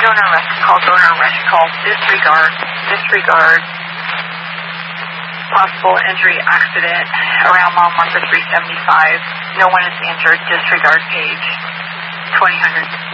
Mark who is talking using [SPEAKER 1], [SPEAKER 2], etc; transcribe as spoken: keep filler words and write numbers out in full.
[SPEAKER 1] Donor arrested call, donor arrested call, disregard, disregard. Possible injury accident around mile marker three seventy-five. No one is injured, disregard page twenty hundred.